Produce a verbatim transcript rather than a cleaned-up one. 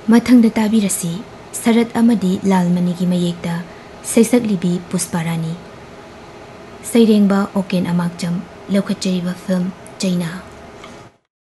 मथंगदा ताबिरसी सरत अमदी लालमणि की मयेक्ता सैसक्लिबी Pushparani सैरेंबा Oaken अमाकचम लौखचरिबा film चैना।